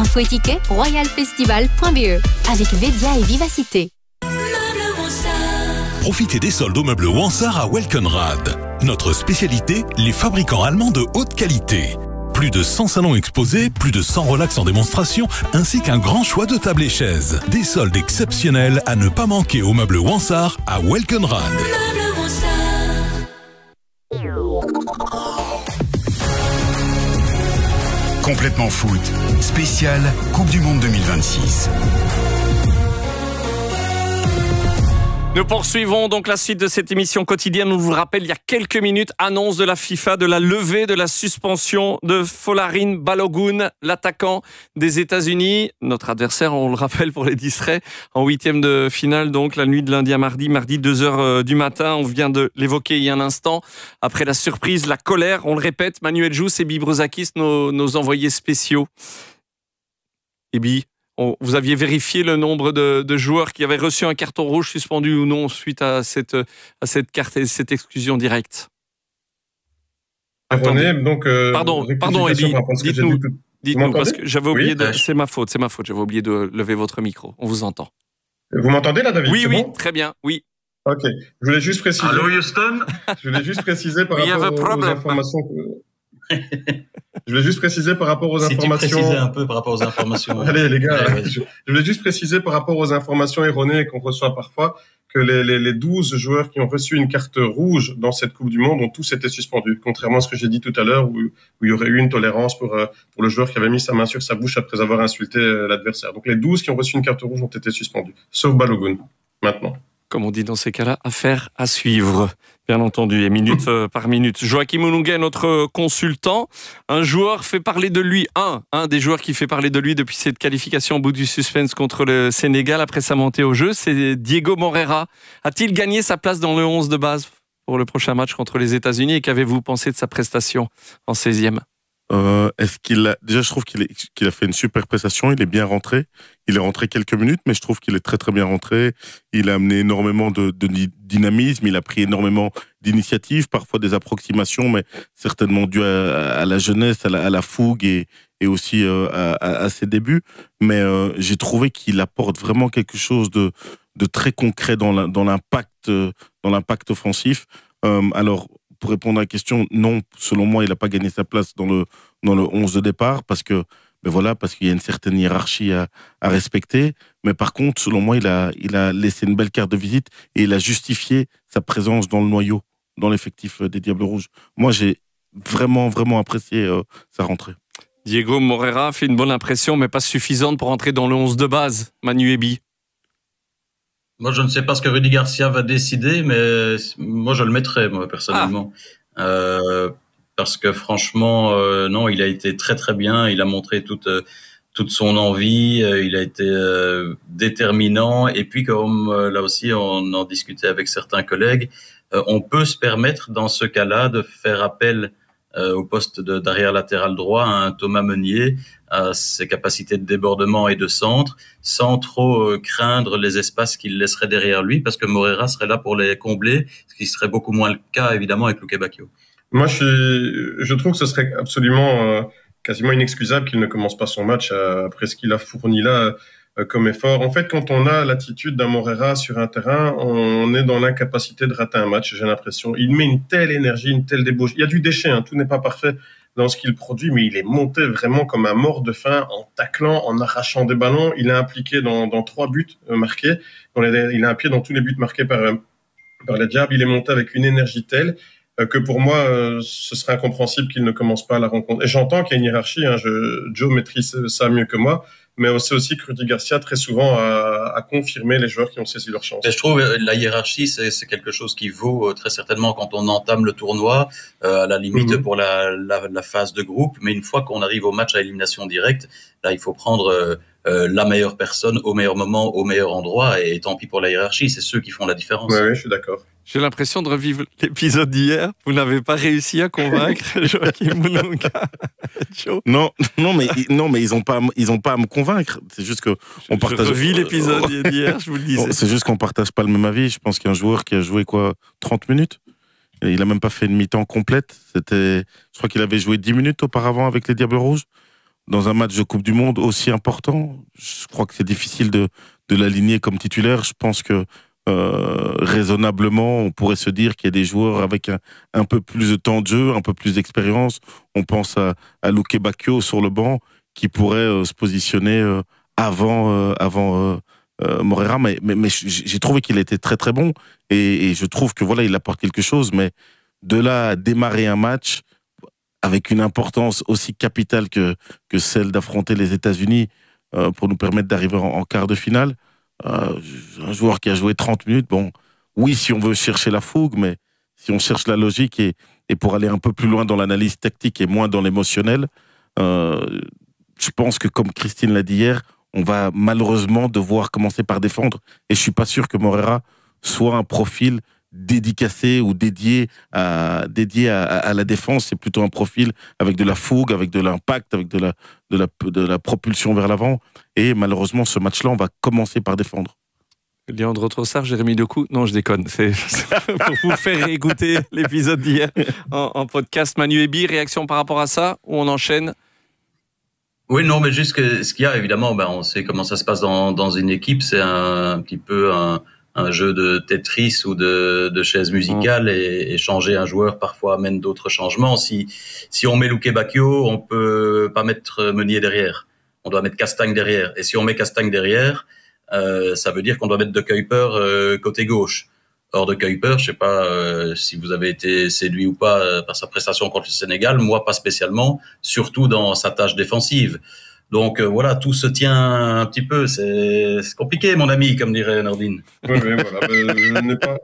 Info et tickets, royalfestival.be. Avec Vedia et Vivacité. Profitez des soldes aux meubles Wansart à Welkenrad. Notre spécialité, les fabricants allemands de haute qualité. Plus de 100 salons exposés, plus de 100 relax en démonstration, ainsi qu'un grand choix de tables et chaises. Des soldes exceptionnels à ne pas manquer aux meubles Wansart à Welkenrad. Complètement foot, spécial Coupe du Monde 2026. Nous poursuivons donc la suite de cette émission quotidienne. On vous rappelle, il y a quelques minutes, annonce de la FIFA de la levée de la suspension de Folarin Balogun, l'attaquant des États-Unis. Notre adversaire, on le rappelle pour les distraits, en 8e de finale, donc la nuit de lundi à mardi 2h du matin. On vient de l'évoquer il y a un instant. Après la surprise, la colère, on le répète, Manuel Jousse et Bibrozakis, nos envoyés spéciaux. Et vous aviez vérifié le nombre de joueurs qui avaient reçu un carton rouge suspendu ou non suite à cette carte et cette exclusion directe. René, donc, pardon, Eddie, dites-nous, parce que j'avais oublié c'est ma faute, j'avais oublié de lever votre micro. On vous entend. Vous m'entendez là, David? Oui, bon très bien, oui. Ok, je voulais juste préciser. Allô, Houston? Je voulais juste préciser par rapport aux informations. Je voulais juste préciser par rapport aux informations. Préciser un peu par rapport aux informations. Allez, les gars, je voulais juste préciser par rapport aux informations erronées qu'on reçoit parfois que les 12 joueurs qui ont reçu une carte rouge dans cette Coupe du Monde ont tous été suspendus, contrairement à ce que j'ai dit tout à l'heure où il y aurait eu une tolérance pour le joueur qui avait mis sa main sur sa bouche après avoir insulté l'adversaire. Donc les 12 qui ont reçu une carte rouge ont été suspendus, sauf Balogun, maintenant. Comme on dit dans ces cas-là, affaire à suivre, bien entendu, et minute par minute. Joachim Ounouguet, notre consultant, un joueur fait parler de lui, un des joueurs qui fait parler de lui depuis cette qualification au bout du suspense contre le Sénégal après sa montée au jeu, c'est Diego Moreira. A-t-il gagné sa place dans le 11 de base pour le prochain match contre les États-Unis et qu'avez-vous pensé de sa prestation en 16e ? Déjà, je trouve qu'il a fait une super prestation. Il est bien rentré. Il est rentré quelques minutes, mais je trouve qu'il est très très bien rentré. Il a amené énormément de dynamisme. Il a pris énormément d'initiatives, parfois des approximations, mais certainement dû à la jeunesse, à la fougue et aussi à ses débuts. Mais j'ai trouvé qu'il apporte vraiment quelque chose de très concret dans l'impact offensif. Alors, pour répondre à la question, non, selon moi, il n'a pas gagné sa place dans le 11 de départ parce qu'il y a une certaine hiérarchie à respecter. Mais par contre, selon moi, il a laissé une belle carte de visite et il a justifié sa présence dans le noyau, dans l'effectif des Diables Rouges. Moi, j'ai vraiment, vraiment apprécié sa rentrée. Diego Moreira fait une bonne impression, mais pas suffisante pour entrer dans le 11 de base. Manu Ebi. Moi, je ne sais pas ce que Rudy Garcia va décider, mais moi, je le mettrais, moi, personnellement. Parce que franchement, non, il a été très, très bien. Il a montré toute son envie. Il a été déterminant. Et puis, comme là aussi, on en discutait avec certains collègues, on peut se permettre, dans ce cas-là, de faire appel au poste d'arrière latéral droit à un Thomas Meunier, à ses capacités de débordement et de centre, sans trop craindre les espaces qu'il laisserait derrière lui, parce que Moreira serait là pour les combler, ce qui serait beaucoup moins le cas, évidemment, avec Luque Bacchio. Moi, je trouve que ce serait absolument quasiment inexcusable qu'il ne commence pas son match après ce qu'il a fourni là comme effort. En fait, quand on a l'attitude d'un Moreira sur un terrain, on est dans l'incapacité de rater un match, j'ai l'impression. Il met une telle énergie, une telle débauche. Il y a du déchet, tout n'est pas parfait dans ce qu'il produit, mais il est monté vraiment comme un mort de faim en taclant, en arrachant des ballons. Il est impliqué dans 3 buts marqués. Il a un pied dans tous les buts marqués par les Diables. Il est monté avec une énergie telle que pour moi, ce serait incompréhensible qu'il ne commence pas la rencontre. Et j'entends qu'il y a une hiérarchie. Joe maîtrise ça mieux que moi. Mais c'est aussi que Rudy Garcia, très souvent, a confirmé les joueurs qui ont saisi leur chance. Et je trouve la hiérarchie, c'est quelque chose qui vaut très certainement quand on entame le tournoi, à la limite pour la phase de groupe. Mais une fois qu'on arrive au match à élimination directe, là, il faut prendre la meilleure personne au meilleur moment, au meilleur endroit. Et tant pis pour la hiérarchie, c'est ceux qui font la différence. Oui, je suis d'accord. J'ai l'impression de revivre l'épisode d'hier. Vous n'avez pas réussi à convaincre Joachim Ounouguet. Non, mais ils ont pas à me convaincre. C'est juste que on partage. Je revis l'épisode d'hier, je vous le disais. C'est juste qu'on partage pas le même avis. Je pense qu'il y a un joueur qui a joué 30 minutes. Et il a même pas fait une mi-temps complète. Je crois qu'il avait joué 10 minutes auparavant avec les Diables Rouges. dans un match de Coupe du Monde aussi important. Je crois que c'est difficile de l'aligner comme titulaire. Je pense que raisonnablement, on pourrait se dire qu'il y a des joueurs avec un peu plus de temps de jeu, un peu plus d'expérience. On pense à Luke Bacchio sur le banc qui pourrait se positionner avant Moreira. Mais j'ai trouvé qu'il était très très bon et je trouve que voilà, il apporte quelque chose. Mais de là à démarrer un match avec une importance aussi capitale que celle d'affronter les États-Unis pour nous permettre d'arriver en quart de finale. Un joueur qui a joué 30 minutes, bon, oui, si on veut chercher la fougue, mais si on cherche la logique et pour aller un peu plus loin dans l'analyse tactique et moins dans l'émotionnel, je pense que comme Christine l'a dit hier, on va malheureusement devoir commencer par défendre. Et je suis pas sûr que Moreira soit un profil dédicacé ou dédié à la défense. C'est plutôt un profil avec de la fougue, avec de l'impact, avec de la propulsion vers l'avant. Et malheureusement, ce match-là, on va commencer par défendre. Léandre Trossard, Jérémy Docou. Non, je déconne. C'est pour vous faire écouter l'épisode d'hier en podcast. Manu Ebi, réaction par rapport à ça, ou on enchaîne? Oui, non, mais juste que ce qu'il y a, évidemment, on sait comment ça se passe dans une équipe. C'est un petit peu un jeu de Tetris ou de chaises musicales et changer un joueur parfois amène d'autres changements. Si on met Luke Bacchio, on peut pas mettre Meunier derrière. On doit mettre Castagne derrière. Et si on met Castagne derrière, ça veut dire qu'on doit mettre De Kuyper côté gauche. Or, De Kuyper, je sais pas si vous avez été séduit ou pas par sa prestation contre le Sénégal. Moi, pas spécialement, surtout dans sa tâche défensive. Donc voilà, tout se tient un petit peu. C'est compliqué, mon ami, comme dirait Nordine. Oui, voilà. Je n'ai pas.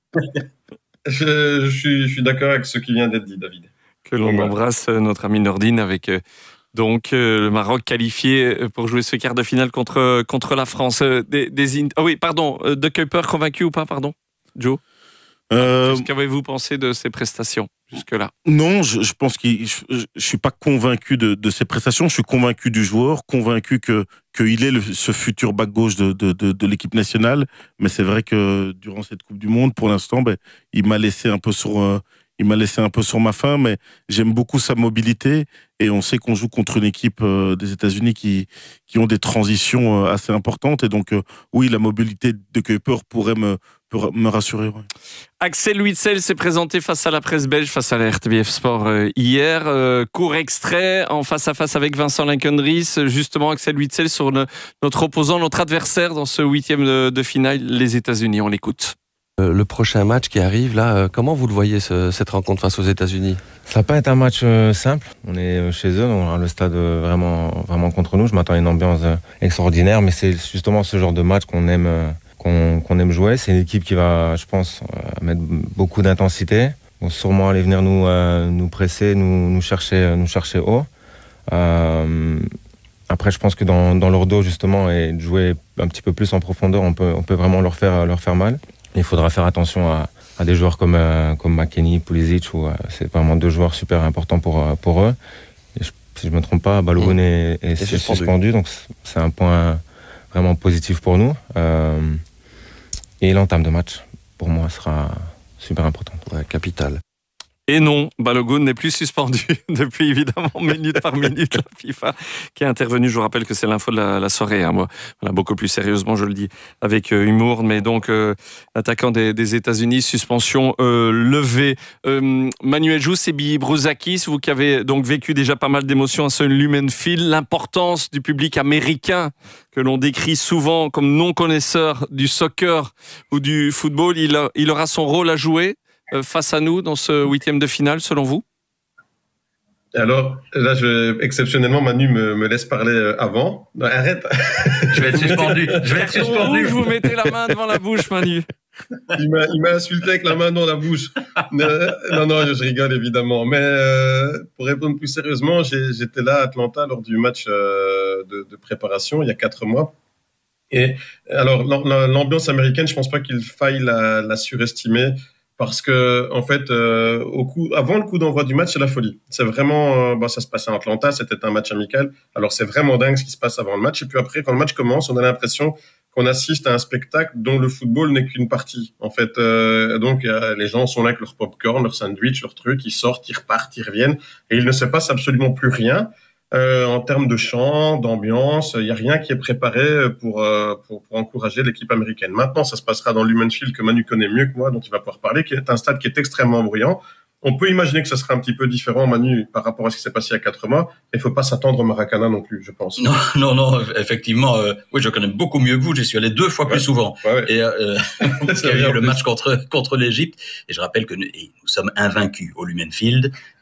Je suis d'accord avec ce qui vient d'être dit, David. Que l'on embrasse notre ami Nordine avec donc le Maroc qualifié pour jouer ce quart de finale contre la France. Oui, pardon. De Kuyper convaincu ou pas, pardon, Joe? Qu'avez-vous pensé de ses prestations jusque-là? Non, je pense que je suis pas convaincu de ses prestations. Je suis convaincu du joueur, convaincu qu'il est ce futur back gauche de l'équipe nationale. Mais c'est vrai que durant cette Coupe du Monde, pour l'instant, il m'a laissé un peu sur ma faim. Mais j'aime beaucoup sa mobilité et on sait qu'on joue contre une équipe des États-Unis qui ont des transitions assez importantes. Et donc oui, la mobilité de Kuyper pourrait me rassurer. Ouais. Axel Witsel s'est présenté face à la presse belge, face à la RTBF Sport hier. Court extrait en face-à-face avec Vincent Linkenries. Justement, Axel Witsel sur notre opposant, notre adversaire dans ce 8e de finale, les États-Unis. On l'écoute. Le prochain match qui arrive, là, comment vous le voyez, cette rencontre face aux États-Unis? Ça va pas être un match simple. On est chez eux, on a le stade vraiment contre nous. Je m'attends à une ambiance extraordinaire, mais c'est justement ce genre de match qu'on aime jouer. C'est une équipe qui va, je pense, mettre beaucoup d'intensité. Vont sûrement aller venir nous presser, nous chercher haut. Après, je pense que dans leur dos, justement, et de jouer un petit peu plus en profondeur, on peut vraiment leur faire mal. Il faudra faire attention à des joueurs comme McKennie, Pulisic, où c'est vraiment deux joueurs super importants pour eux. Et si je me trompe pas, Balogun est suspendu, donc c'est un point vraiment positif pour nous. Et l'entame de match, pour moi, sera super importante. Ouais, capitale. Et non, Balogun n'est plus suspendu depuis évidemment minute par minute la FIFA qui est intervenue. Je vous rappelle que c'est l'info de la soirée. Moi, voilà, beaucoup plus sérieusement, je le dis avec humour. Mais donc, l'attaquant des États-Unis, suspension levée. Manuel Jousse et Billy Brouzakis, vous qui avez donc vécu déjà pas mal d'émotions à ce Lumenfield, l'importance du public américain que l'on décrit souvent comme non connaisseur du soccer ou du football, il aura son rôle à jouer face à nous dans ce 8e de finale, selon vous? Alors, là, exceptionnellement, Manu me laisse parler avant. Non, arrête. Je vais être suspendu. Rouge, vous mettez la main devant la bouche, Manu. Il m'a insulté avec la main dans la bouche. Non, je rigole évidemment. Mais pour répondre plus sérieusement, j'étais là à Atlanta lors du match de préparation il y a 4 mois. Et alors, l'ambiance américaine, je pense pas qu'il faille la surestimer. Parce que, en fait, avant le coup d'envoi du match, c'est la folie. C'est vraiment, ça se passait à Atlanta, c'était un match amical. Alors, c'est vraiment dingue ce qui se passe avant le match. Et puis après, quand le match commence, on a l'impression qu'on assiste à un spectacle dont le football n'est qu'une partie. En fait, donc, les gens sont là avec leur popcorn, leur sandwich, leur truc, ils sortent, ils repartent, ils reviennent. Et il ne se passe absolument plus rien. En termes de chant, d'ambiance, il n'y a rien qui est préparé pour encourager l'équipe américaine. Maintenant, ça se passera dans Lumen Field, que Manu connaît mieux que moi, dont il va pouvoir parler, qui est un stade qui est extrêmement bruyant. On peut imaginer que ça sera un petit peu différent, Manu, par rapport à ce qui s'est passé il y a 4 mois. Il ne faut pas s'attendre au Maracana non plus, je pense. Non, effectivement, oui, je connais beaucoup mieux que vous. J'y suis allé 2 fois plus souvent. Ouais. Et parce qu'il y a eu le match contre l'Égypte. Et je rappelle que nous sommes invaincus au Lumen Field.